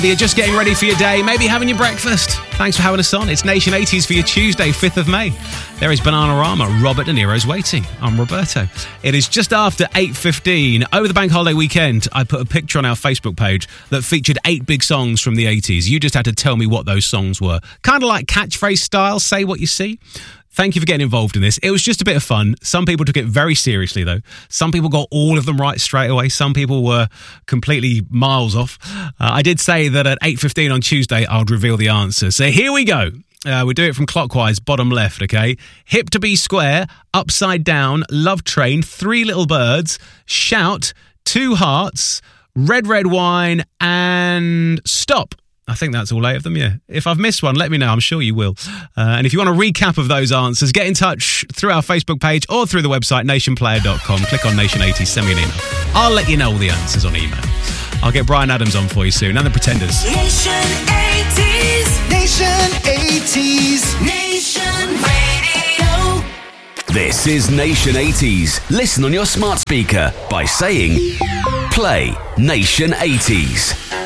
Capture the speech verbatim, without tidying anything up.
You're just getting ready for your day, maybe having your breakfast. Thanks for having us on. It's Nation eighties for your Tuesday, fifth of May. There is Bananarama, Robert De Niro's waiting. I'm Roberto. It is just after eight fifteen. Over the bank holiday weekend, I put a picture on our Facebook page that featured eight big songs from the eighties. You just had to tell me what those songs were. Kind of like catchphrase style, say what you see. Thank you for getting involved in this. It was just a bit of fun. Some people took it very seriously, though. Some people got all of them right straight away. Some people were completely miles off. Uh, I did say that at eight fifteen on Tuesday, I'd reveal the answer. So here we go. Uh, we do it from clockwise, bottom left, okay? Hip to be square, upside down, love train, three little birds, shout, two hearts, red, red wine, and stop. I think that's all eight of them, yeah. If I've missed one, let me know. I'm sure you will. Uh, and if you want a recap of those answers, get in touch through our Facebook page or through the website, nation player dot com. Click on Nation eighties, send me an email. I'll let you know all the answers on email. I'll get Brian Adams on for you soon, and the Pretenders. Nation eighties. Nation eighties. Nation Radio. This is Nation eighties. Listen on your smart speaker by saying, play Nation eighties.